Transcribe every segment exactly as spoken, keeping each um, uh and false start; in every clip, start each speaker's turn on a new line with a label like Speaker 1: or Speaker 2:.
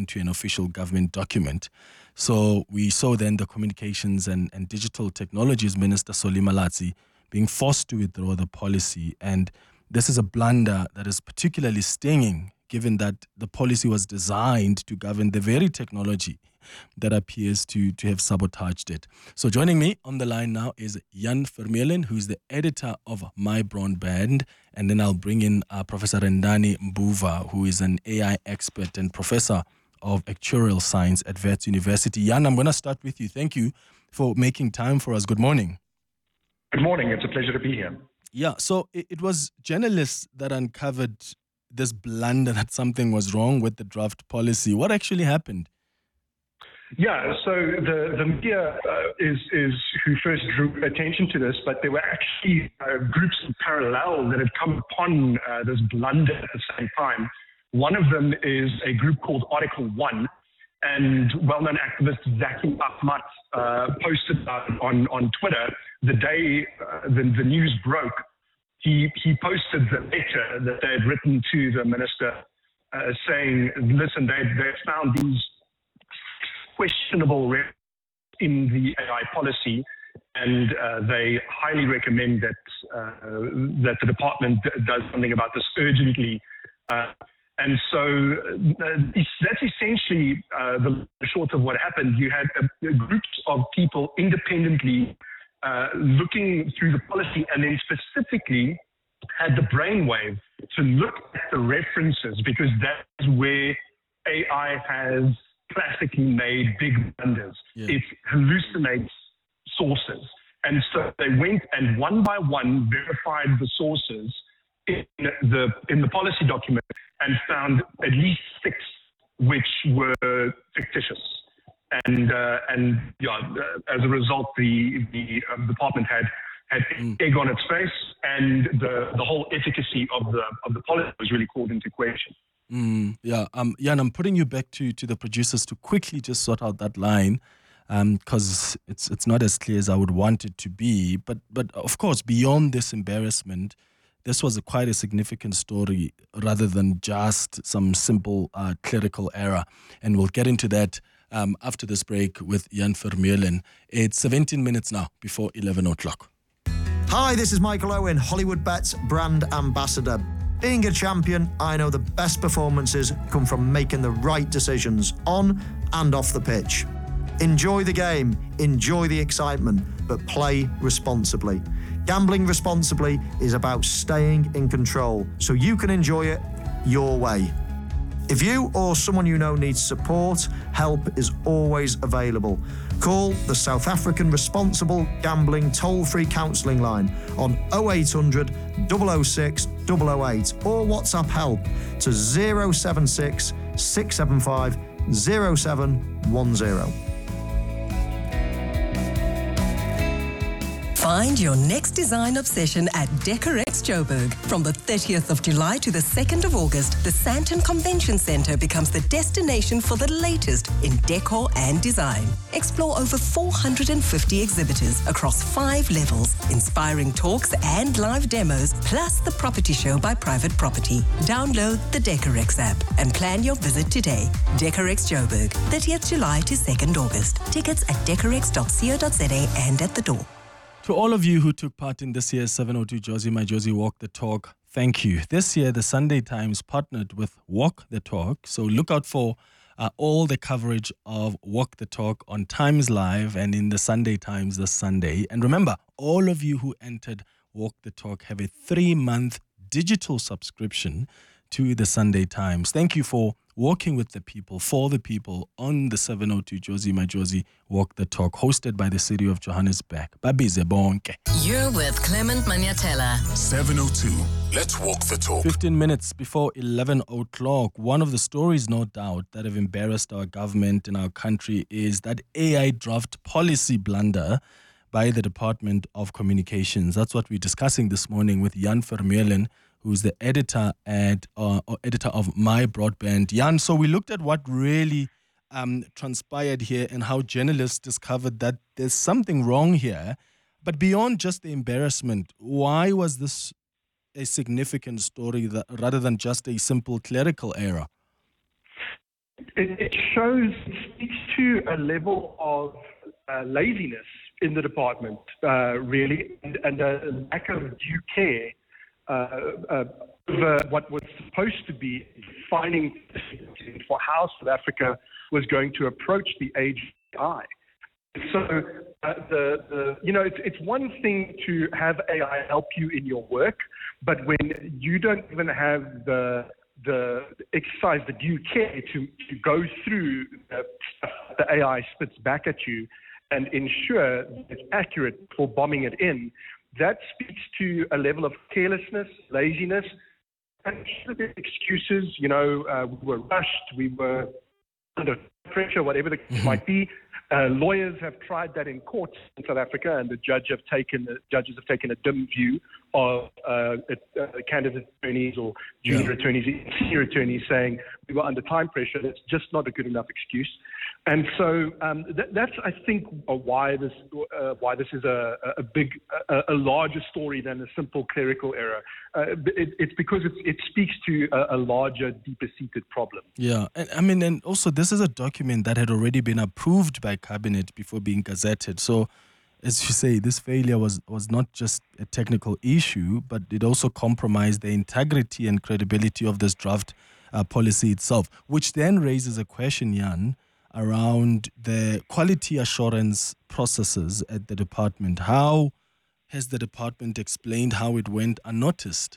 Speaker 1: into an official government document. So we saw then the Communications and, and Digital Technologies Minister Solly Malatsi being forced to withdraw the policy. And this is a blunder that is particularly stinging, given that the policy was designed to govern the very technology that appears to, to have sabotaged it. So joining me on the line now is Jan Vermeulen, who's the editor of My Broadband. And then I'll bring in uh, Professor Rendani Mbuva, who is an A I expert and professor of actuarial science at Wits University. Jan, I'm going to start with you. Thank you for making time for us. Good morning.
Speaker 2: Good morning. It's a pleasure to be here.
Speaker 1: Yeah, so it, it was journalists that uncovered this blunder that something was wrong with the draft policy. What actually happened?
Speaker 2: Yeah, so the, the media uh, is, is who first drew attention to this, but there were actually uh, groups in parallel that had come upon uh, this blunder at the same time. One of them is a group called Article One, and well-known activist Zaki Ahmad uh, posted about it on, on Twitter the day uh, the, the news broke. He, he posted the letter that they had written to the minister uh, saying, listen, they they found these questionable in the A I policy, and uh, they highly recommend that uh, that the department d- does something about this urgently. Uh, and so uh, that's essentially uh, the short of what happened. You had uh, groups of people independently uh, looking through the policy, and then specifically had the brainwave to look at the references, because that is where A I has classically made big blunders. Yeah. It hallucinates sources. And so they went and one by one verified the sources in the in the policy document and found at least six which were fictitious. And uh, and yeah, as a result, the the um, department had had mm. egg on its face, and the, the whole efficacy of the of the policy was really called into question.
Speaker 1: Mm, yeah, um, Jan, I'm putting you back to, to the producers to quickly just sort out that line, because um, it's it's not as clear as I would want it to be. But but of course, beyond this embarrassment, this was a quite a significant story rather than just some simple uh, clerical error. And we'll get into that um, after this break with Jan Vermeulen. It's seventeen minutes now before eleven o'clock.
Speaker 3: Hi, this is Michael Owen, Hollywood Bets brand ambassador. Being a champion, I know the best performances come from making the right decisions on and off the pitch. Enjoy the game, enjoy the excitement, but play responsibly. Gambling responsibly is about staying in control so you can enjoy it your way. If you or someone you know needs support, help is always available. Call the South African Responsible Gambling toll-free counselling line on oh eight hundred, double oh six, double oh eight or WhatsApp help to zero seven six, six seven five, zero seven one zero.
Speaker 4: Find your next design obsession at Decorex Joburg. From the thirtieth of July to the second of August, the Sandton Convention Centre becomes the destination for the latest in decor and design. Explore over four hundred fifty exhibitors across five levels, inspiring talks and live demos, plus the property show by Private Property. Download the Decorex app and plan your visit today. Decorex Joburg, thirtieth of July to second of August. Tickets at decorex dot co dot za and at the door.
Speaker 1: To all of you who took part in this year's seven oh two Jozi My Jozi Walk the Talk, thank you. This year, the Sunday Times partnered with Walk the Talk, so look out for uh, all the coverage of Walk the Talk on Times Live and in the Sunday Times this Sunday. And remember, all of you who entered Walk the Talk have a three-month digital subscription to the Sunday Times. Thank you for walking with the people, for the people, on the seven oh two Jozi My Jozi Walk the Talk, hosted by the City of Johannesburg. Babize bonke.
Speaker 5: You're with Clement Manyatela.
Speaker 6: seven oh two, let's walk the talk.
Speaker 1: fifteen minutes before eleven o'clock, one of the stories, no doubt, that have embarrassed our government and our country is that A I draft policy blunder by the Department of Communications. That's what we're discussing this morning with Jan Vermeulen, who's the editor at uh, or editor of My Broadband. Jan, so we looked at what really um, transpired here and how journalists discovered that there's something wrong here. But beyond just the embarrassment, why was this a significant story that, rather than just a simple clerical error?
Speaker 2: it, it shows, it speaks to a level of uh, laziness in the department, uh, really, and, and a lack of due care uh, uh, over what was supposed to be defining for how South Africa was going to approach the age of A I. So uh, the, the you know it's it's one thing to have A I help you in your work, but when you don't even have the the exercise the due care to, to go through the stuff the A I spits back at you and ensure that it's accurate before bombing it in, that speaks to a level of carelessness, laziness, and excuses. You know, uh, we were rushed, we were under pressure, whatever the case might be. Uh, lawyers have tried that in courts in South Africa, and the judge have taken the judges have taken a dim view of uh, uh, candidate attorneys or junior yeah. attorneys, senior attorneys saying we were under time pressure. That's just not a good enough excuse. And so um, th- that's, I think, uh, why this uh, why this is a, a big, a, a larger story than a simple clerical error. Uh, it, it's because it's, it speaks to a, a larger, deeper-seated problem.
Speaker 1: Yeah, and I mean, and also this is a document that had already been approved by Cabinet before being gazetted. So, as you say, this failure was was not just a technical issue, but it also compromised the integrity and credibility of this draft uh, policy itself, which then raises a question, Jan, around the quality assurance processes at the department. How has the department explained how it went unnoticed?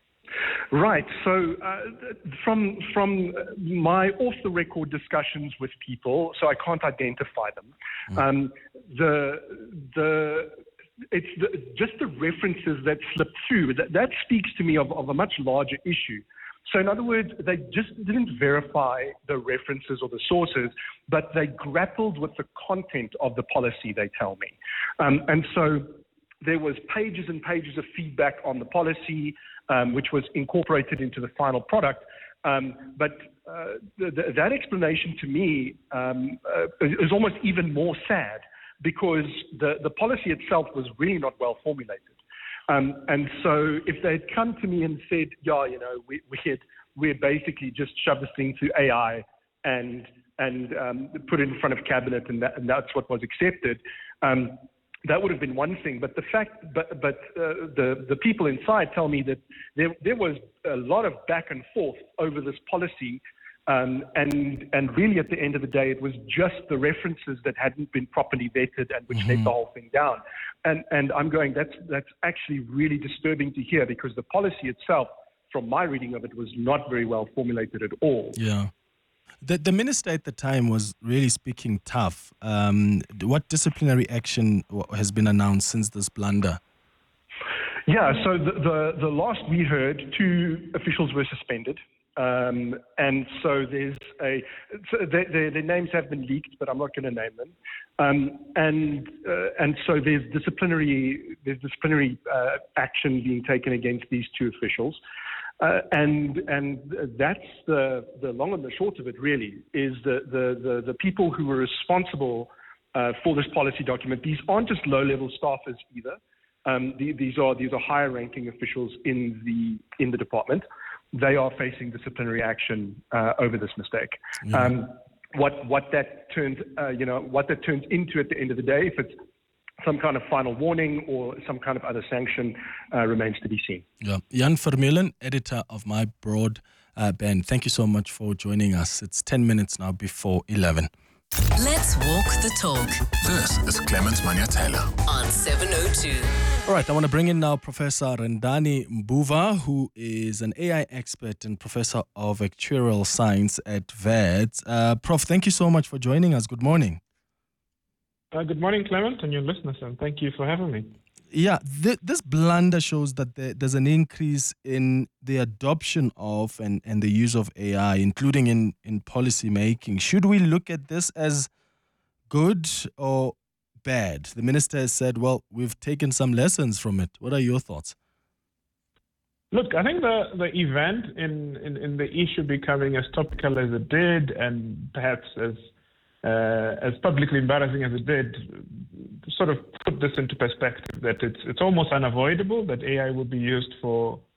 Speaker 2: Right. So uh, from from my off-the-record discussions with people, so I can't identify them. Mm. Um, the the it's the, just the references that slip through that, that speaks to me of, of a much larger issue. So in other words, they just didn't verify the references or the sources, but they grappled with the content of the policy, they tell me. Um, and so there was pages and pages of feedback on the policy, um, which was incorporated into the final product. Um, but uh, the, the, that explanation to me um, uh, is almost even more sad because the, the policy itself was really not well formulated. Um, and so if they had come to me and said, yeah, you know, we, we had, we had basically just shoved this thing through A I and and um, put it in front of Cabinet and, that, and that's what was accepted, um, that would have been one thing. But the fact, but but uh, the the people inside tell me that there there was a lot of back and forth over this policy. Um, and and really, at the end of the day, it was just the references that hadn't been properly vetted and which mm-hmm. let the whole thing down. And and I'm going, that's that's actually really disturbing to hear because the policy itself, from my reading of it, was not very well formulated at all.
Speaker 1: Yeah. The, the minister at the time was really speaking tough. Um, what disciplinary action has been announced since this blunder?
Speaker 2: Yeah, so the, the, the last we heard, two officials were suspended. Um, and so there's a, so their, their, their names have been leaked, but I'm not going to name them. Um, and uh, and so there's disciplinary there's disciplinary uh, action being taken against these two officials. Uh, and and that's the, the long and the short of it, really, is the, the, the, the people who were responsible uh, for this policy document. These aren't just low-level staffers either. Um, the, these are these are higher-ranking officials in the in the department. They are facing disciplinary action uh, over this mistake. Yeah. Um, what what that turns uh, you know what that turns into at the end of the day, if it's some kind of final warning or some kind of other sanction, uh, remains to be seen.
Speaker 1: Yeah. Jan Vermeulen, editor of My Broad uh, Band. Thank you so much for joining us. It's ten minutes now before eleven.
Speaker 5: Let's walk the talk.
Speaker 6: This is Clement Manyatela
Speaker 5: on seven oh two.
Speaker 1: All right, I want to bring in now Professor Rendani Mbuva, who is an A I expert and professor of actuarial science at Wits. Uh, Prof, thank you so much for joining us. Good morning.
Speaker 7: Uh, good morning, Clement, and your listeners, and thank you for having me.
Speaker 1: Yeah, th- this blunder shows that there, there's an increase in the adoption of and, and the use of A I, including in, in policy making. Should we look at this as good or bad? The minister has said, well, we've taken some lessons from it. What are your thoughts?
Speaker 7: Look, I think the, the event in, in, in the issue becoming as topical as it did, and perhaps as uh, as publicly embarrassing as it did, sort of put this into perspective, that it's it's almost unavoidable that A I will be used for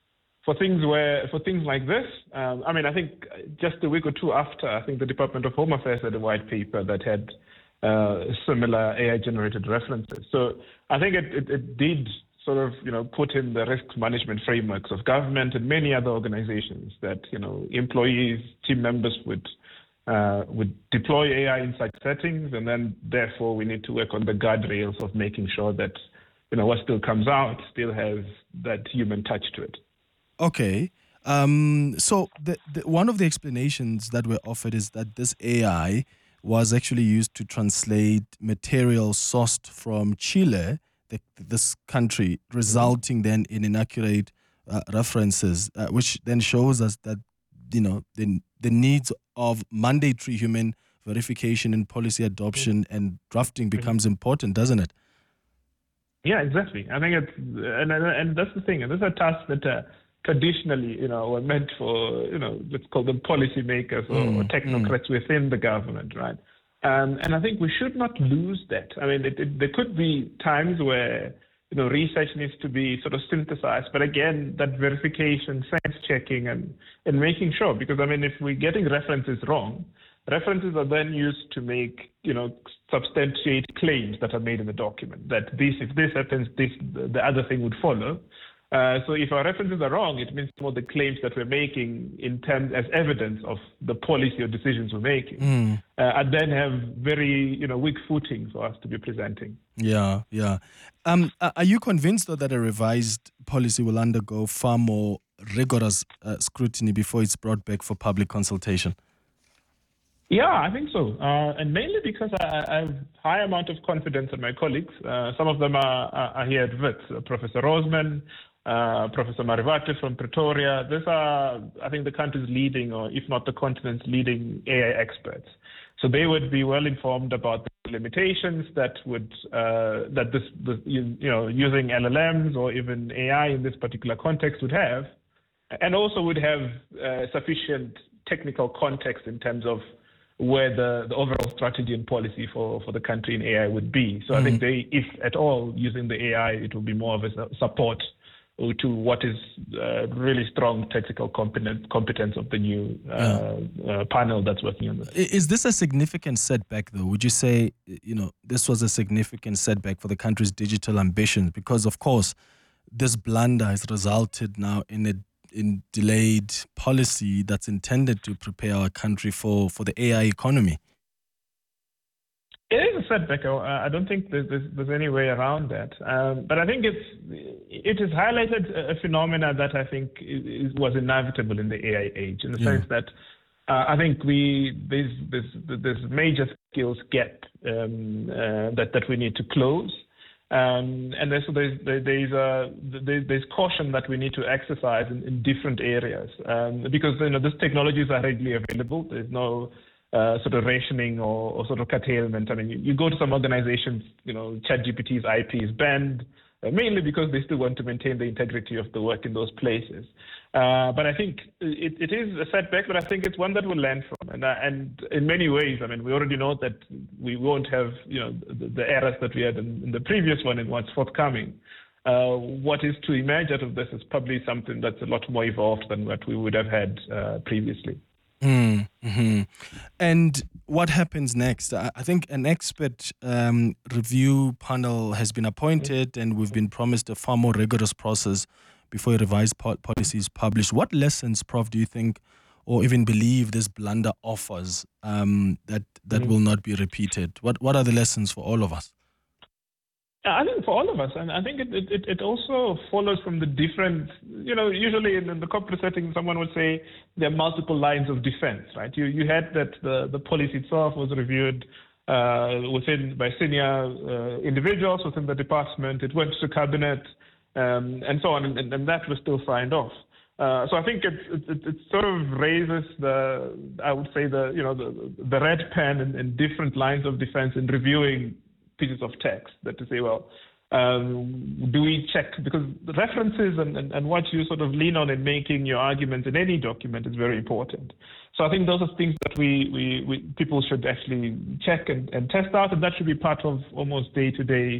Speaker 7: for things where for things like this, um, I mean, I think just a week or two after, I think the Department of Home Affairs had a white paper that had uh, similar A I-generated references. So I think it, it, it did sort of, you know, put in the risk management frameworks of government and many other organizations that, you know, employees, team members would uh, would deploy A I in such settings, and then therefore we need to work on the guardrails of making sure that, you know, what still comes out still has that human touch to it.
Speaker 1: Okay. Um, so the, the, one of the explanations that were offered is that this A I was actually used to translate material sourced from Chile, the, this country, resulting then in inaccurate uh, references, uh, which then shows us that, you know, the, the needs of mandatory human verification in policy adoption and drafting becomes important, doesn't it?
Speaker 7: Yeah, exactly. I think it's, and, and that's the thing, and this is a task that uh, traditionally, you know, were meant for, you know, let's call them policymakers or, mm, or technocrats mm. within the government, right? Um, and I think we should not lose that. I mean, it, it, there could be times where, you know, research needs to be sort of synthesized, but again, that verification, sense checking, and and making sure, because I mean, if we're getting references wrong, references are then used to make, you know, substantiate claims that are made in the document. That this, if this happens, this the other thing would follow. Uh, so if our references are wrong, it means more the claims that we're making in terms as evidence of the policy or decisions we're making, mm. uh, and then have very, you know, weak footing for us to be presenting.
Speaker 1: Yeah, yeah. Um, are you convinced, though, that a revised policy will undergo far more rigorous uh, scrutiny before it's brought back for public consultation?
Speaker 7: Yeah, I think so, uh, and mainly because I, I have high amount of confidence in my colleagues. Uh, some of them are, are, are here at Wits, uh, Professor Rosman, uh, Professor Marivate from Pretoria. These are, I think, the country's leading, or if not the continent's leading A I experts. So they would be well informed about the limitations that would uh, that this, this you, you know using L L Ms or even A I in this particular context would have, and also would have uh, sufficient technical context in terms of where the, the overall strategy and policy for, for the country in A I would be. So mm-hmm. I think they, if at all, using the A I, it will be more of a support to what is uh, really strong technical competent, competence of the new uh, yeah. uh, panel that's working on this.
Speaker 1: Is this a significant setback, though? Would you say, you know, this was a significant setback for the country's digital ambitions? Because, of course, this blunder has resulted now in a in delayed policy that's intended to prepare our country for, for the A I economy?
Speaker 7: It is a setback. I don't think there's, there's, there's any way around that. Um, but I think it's it has highlighted a phenomena that I think is, was inevitable in the A I age, in the yeah. sense that uh, I think we there's there's there's major skills gap um, uh, that that we need to close. Um, and there's, there's, there's, uh, there's caution that we need to exercise in, in different areas um, because, you know, these technologies are readily available. There's no uh, sort of rationing or, or sort of curtailment. I mean, you, you go to some organizations, you know, ChatGPT's I P is banned, uh, mainly because they still want to maintain the integrity of the work in those places. Uh, but I think it, it is a setback, but I think it's one that we'll learn from. And, uh, and in many ways, I mean, we already know that we won't have, you know, the, the errors that we had in, in the previous one and what's forthcoming. Uh, what is to emerge out of this is probably something that's a lot more evolved than what we would have had uh, previously.
Speaker 1: Mm-hmm. And what happens next? I think an expert um, review panel has been appointed, and we've been promised a far more rigorous process before a revised po- policy is published. What lessons, Professor, do you think, or even believe this blunder offers um, that that mm-hmm. will not be repeated? What What are the lessons for all of us?
Speaker 7: I think for all of us, and I think it, it, it also follows from the different, you know, usually in the corporate setting, someone would say there are multiple lines of defense, right? You you had that the, the policy itself was reviewed uh, within by senior uh, individuals within the department. It went to cabinet um, and so on, and, and that was still signed off. Uh, so I think it, it, it sort of raises the, I would say the, you know, the, the red pen in, in different lines of defense in reviewing pieces of text, that to say, well, um, do we check? Because the references and, and, and what you sort of lean on in making your arguments in any document is very important. So I think those are things that we, we, we people should actually check and, and test out, and that should be part of almost day-to-day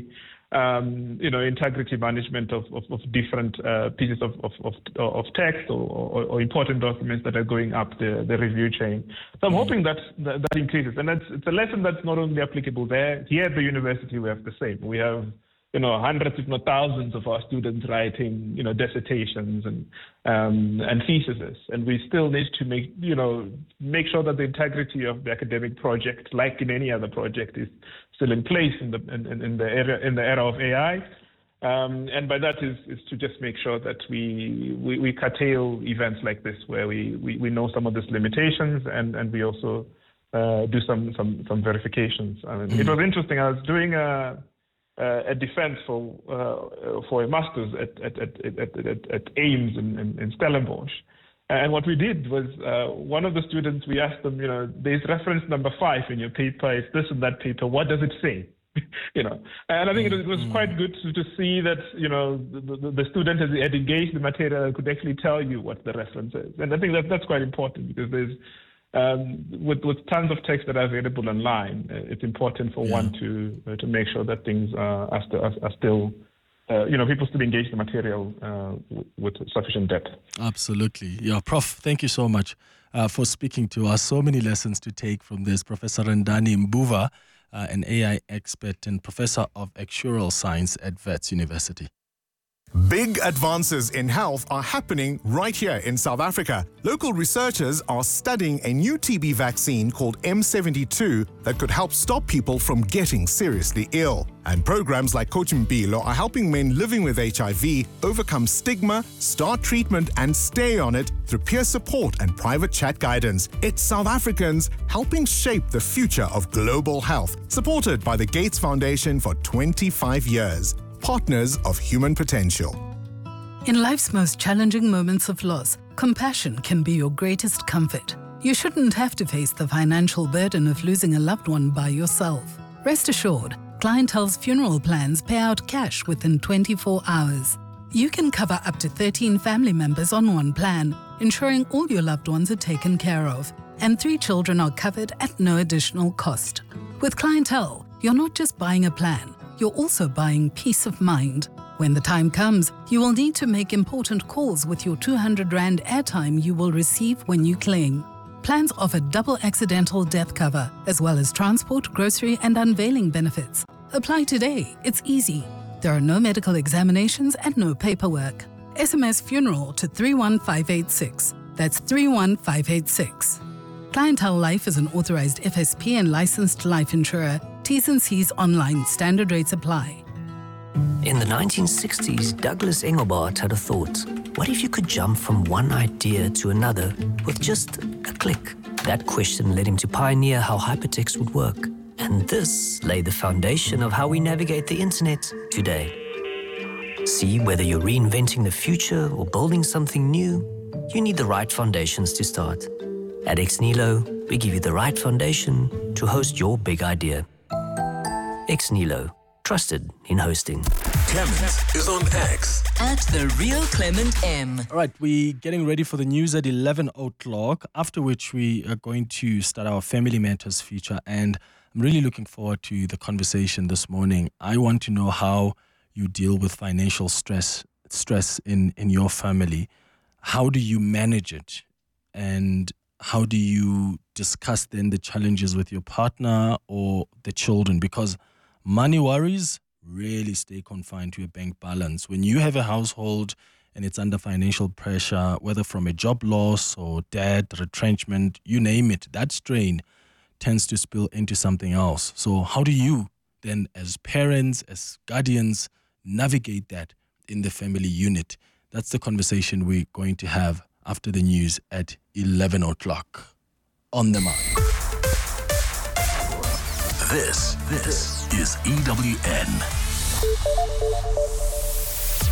Speaker 7: um, you know, integrity management of, of, of different uh, pieces of, of, of, of text or, or, or important documents that are going up the, the review chain. So I'm hoping that, that that increases. And that's, it's a lesson that's not only applicable there. Here at the university, we have the same. We have, you know, hundreds, if not thousands of our students writing, you know, dissertations and um, and theses. And we still need to make, you know, make sure that the integrity of the academic project, like in any other project, is still in place in the in, in the era in the era of A I. Um, and by that is, is to just make sure that we, we, we curtail events like this where we, we, we know some of these limitations and, and we also uh, do some, some, some verifications. I mean, mm-hmm. It was interesting. I was doing a, a defense for uh, for a master's at, at, at, at, at, at Ames in, in, in Stellenbosch. And what we did was uh, one of the students, we asked them, you know, there's reference number five in your paper, it's this and that paper, what does it say? You know, and I think it was quite good to, to see that, you know, the, the, the student has had engaged the material and could actually tell you what the reference is. And I think that that's quite important because there's, um, with, with tons of text that are available online, uh, it's important for yeah. one to uh, to make sure that things are, are, st- are, are still, uh, you know, people still engage the material uh, with, with sufficient depth.
Speaker 1: Absolutely. Yeah, Professor Thank you so much uh, for speaking to us. So many lessons to take from this. Professor Rendani Mbuva, Uh, an A I expert and professor of actuarial science at Wits University.
Speaker 6: Big advances in health are happening right here in South Africa. Local researchers are studying a new T B vaccine called M seventy-two that could help stop people from getting seriously ill. And programs like Coach Mpilo are helping men living with H I V overcome stigma, start treatment and stay on it through peer support and private chat guidance. It's South Africans helping shape the future of global health, supported by the Gates Foundation for twenty-five years. Partners of human potential.
Speaker 8: In life's most challenging moments of loss, compassion can be your greatest comfort. You shouldn't have to face the financial burden of losing a loved one by yourself. Rest assured, Clientele's funeral plans pay out cash within twenty-four hours. You can cover up to thirteen family members on one plan, ensuring all your loved ones are taken care of, and three children are covered at no additional cost. With Clientele, you're not just buying a plan, you're also buying peace of mind. When the time comes, you will need to make important calls with your two hundred rand airtime you will receive when you claim. Plans offer double accidental death cover, as well as transport, grocery and unveiling benefits. Apply today, it's easy. There are no medical examinations and no paperwork. S M S funeral to three one five eight six. That's three one five eight six. Clientele Life is an authorized F S P and licensed life insurer. T's and C's online. Standard rates apply.
Speaker 9: In the nineteen sixties, Douglas Engelbart had a thought. What if you could jump from one idea to another with just a click? That question led him to pioneer how hypertext would work. And this laid the foundation of how we navigate the internet today. See, whether you're reinventing the future or building something new, you need the right foundations to start. At Ex Nihilo, we give you the right foundation to host your big idea. Ex Nihilo, trusted in hosting.
Speaker 6: Clement is on X.
Speaker 5: At The Real Clement M.
Speaker 1: All right, we're getting ready for the news at eleven o'clock, after which we are going to start our Family Matters feature. And I'm really looking forward to the conversation this morning. I want to know how you deal with financial stress stress in, in your family. How do you manage it? And how do you discuss then the challenges with your partner or the children? Because money worries really stay confined to a bank balance. When you have a household and it's under financial pressure, whether from a job loss or debt, retrenchment, you name it, that strain tends to spill into something else. So how do you then, as parents, as guardians, navigate that in the family unit? That's the conversation we're going to have after the news at eleven o'clock on the mark.
Speaker 6: This, this is E W N.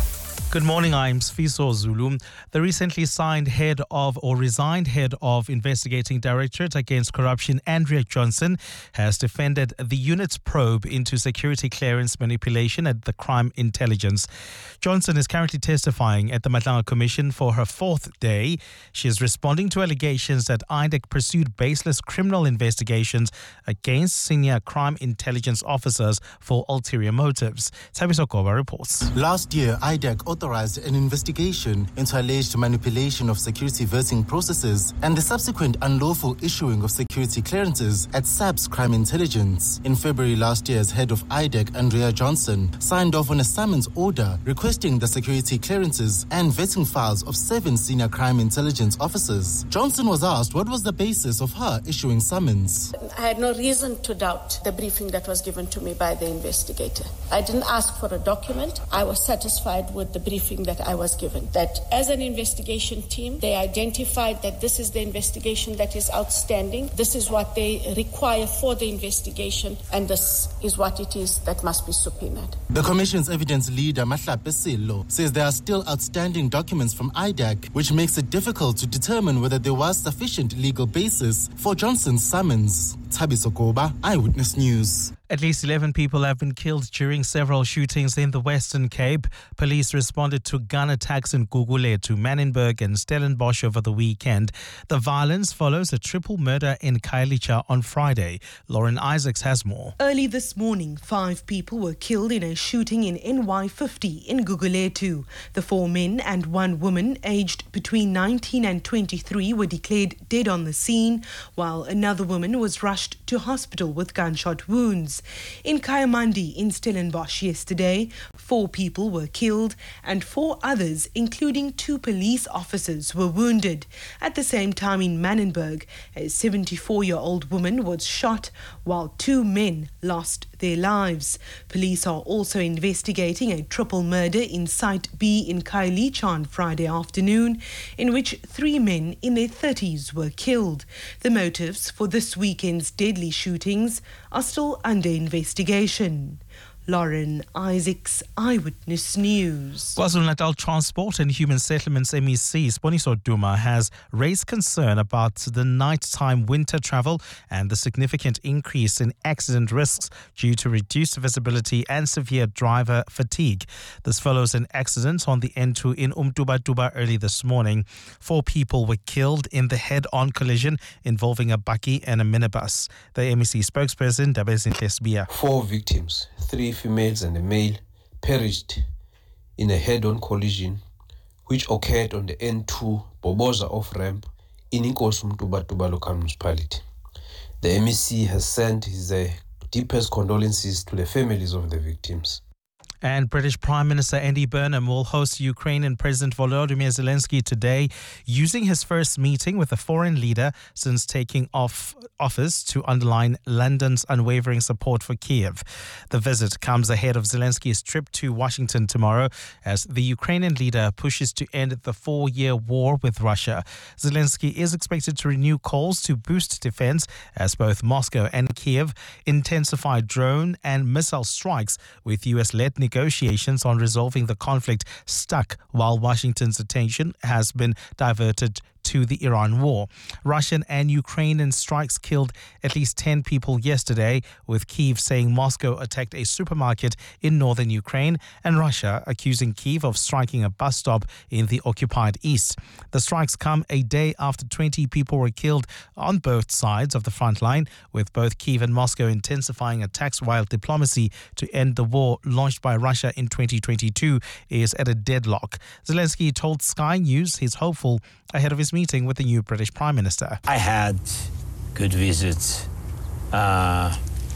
Speaker 10: Good morning, I'm Sfiso Zulu. The recently signed head of or resigned head of Investigating Directorate Against Corruption, Andrea Johnson, has defended the unit's probe into security clearance manipulation at the Crime Intelligence. Johnson is currently testifying at the Matlanga Commission for her fourth day. She is responding to allegations that I D E C pursued baseless criminal investigations against senior crime intelligence officers for ulterior motives. Thabiso Goba reports.
Speaker 11: Last year, I D E C authorized an investigation into alleged manipulation of security vetting processes and the subsequent unlawful issuing of security clearances at S A P's Crime Intelligence. In February last year, as head of I D E C, Andrea Johnson signed off on a summons order requesting the security clearances and vetting files of seven senior crime intelligence officers. Johnson was asked what was the basis of her issuing summons.
Speaker 12: I had no reason to doubt the briefing that was given to me by the investigator. I didn't ask for a document. I was satisfied with the briefing that I was given. That as an investigation team, they identified that this is the investigation that is outstanding. This is what they require for the investigation, and this is what it is that must be subpoenaed.
Speaker 11: The Commission's evidence leader, Mahlape Silo, says there are still outstanding documents from I D E C, which makes it difficult to determine whether there was sufficient legal basis for Johnson's summons. Thabiso Goba, Eyewitness News.
Speaker 10: At least eleven people have been killed during several shootings in the Western Cape. Police responded to gun attacks in Gugulethu, Manenberg and Stellenbosch over the weekend. The violence follows a triple murder in Khayelitsha on Friday. Lauren Isaacs has more.
Speaker 13: Early this morning, five people were killed in a shooting in N Y fifty in Gugulethu. The four men and one woman aged between nineteen and twenty-three were declared dead on the scene, while another woman was rushed to hospital with gunshot wounds. In Kayamandi in Stellenbosch yesterday, four people were killed and four others, including two police officers, were wounded. At the same time in Manenberg, a seventy-four-year-old woman was shot while two men lost their lives. Police are also investigating a triple murder in Site B in Khayelitsha on Friday afternoon, in which three men in their thirties were killed. The motives for this weekend's deadly shootings are still under investigation. Lauren Isaacs, Eyewitness News.
Speaker 10: KwaZulu-Natal Transport and Human Settlements M E C, Sponiso Duma, has raised concern about the nighttime winter travel and the significant increase in accident risks due to reduced visibility and severe driver fatigue. This follows an accident on the N two in Umtuba early this morning. Four people were killed in the head-on collision involving a bakkie and a minibus. The M E C spokesperson, Dabezin Lesbia.
Speaker 14: Four victims, three females and a male, perished in a head-on collision which occurred on the N two Boboza off-ramp in Inkosi Mtuba local municipality. The M E C has sent his uh, deepest condolences to the families of the victims.
Speaker 10: And British Prime Minister Andy Burnham will host Ukrainian President Volodymyr Zelensky today, using his first meeting with a foreign leader since taking off office to underline London's unwavering support for Kiev. The visit comes ahead of Zelensky's trip to Washington tomorrow as the Ukrainian leader pushes to end the four-year war with Russia. Zelensky is expected to renew calls to boost defense as both Moscow and Kiev intensify drone and missile strikes, with U S-led negotiations on resolving the conflict stuck while Washington's attention has been diverted to the Iran war. Russian and Ukrainian strikes killed at least ten people yesterday, with Kyiv saying Moscow attacked a supermarket in northern Ukraine and Russia accusing Kyiv of striking a bus stop in the occupied east. The strikes come a day after twenty people were killed on both sides of the front line, with both Kyiv and Moscow intensifying attacks, while diplomacy to end the war launched by Russia in twenty twenty-two is at a deadlock. Zelensky told Sky News he's hopeful ahead of his meeting with the new British Prime Minister.
Speaker 15: I had good visits, uh, uh,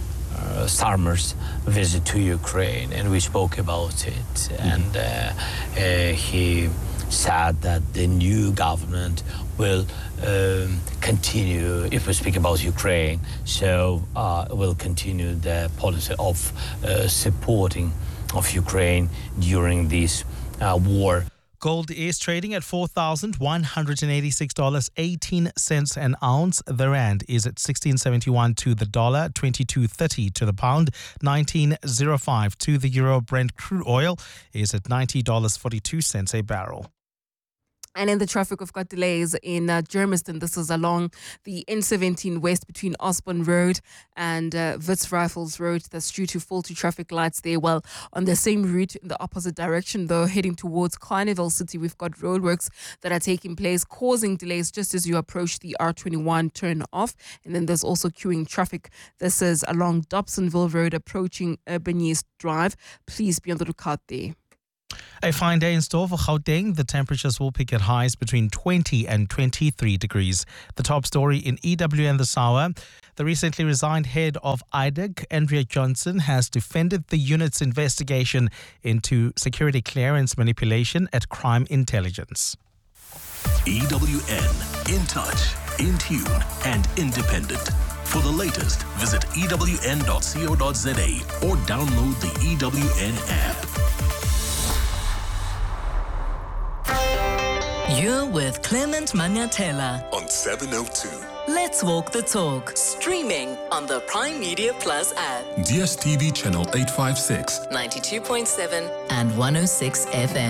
Speaker 15: Starmer's visit to Ukraine, and we spoke about it. Mm-hmm. And uh, uh, he said that the new government will um, continue, if we speak about Ukraine, so uh, will continue the policy of uh, supporting of Ukraine during this uh, war.
Speaker 10: Gold is trading at four thousand one hundred eighty-six dollars and eighteen cents an ounce. The rand is at sixteen seventy-one to the dollar, twenty-two thirty to the pound, nineteen oh five to the euro. Brent crude oil is at ninety dollars and forty-two cents a barrel.
Speaker 16: And in the traffic, we've got delays in uh, Germiston. This is along the N seventeen west between Osborne Road and uh, Wits Rifles Road. That's due to faulty traffic lights there. Well, on the same route in the opposite direction, though, heading towards Carnival City, we've got roadworks that are taking place, causing delays just as you approach the R twenty-one turn off. And then there's also queuing traffic. This is along Dobsonville Road, approaching Urban East Drive. Please be on the lookout there.
Speaker 10: A fine day in store for Gauteng. The temperatures will peak at highs between twenty and twenty-three degrees. The top story in E W N this hour. The recently resigned head of I D I C, Andrea Johnson, has defended the unit's investigation into security clearance manipulation at Crime Intelligence.
Speaker 17: E W N, in touch, in tune and independent. For the latest, visit E W N dot co dot za or download the E W N app.
Speaker 5: You're with Clement Manyatela
Speaker 17: on seven oh two.
Speaker 5: Let's walk the talk. Streaming on the Prime Media Plus app.
Speaker 17: D S T V channel eight fifty-six.
Speaker 5: ninety-two point seven and one oh six F M.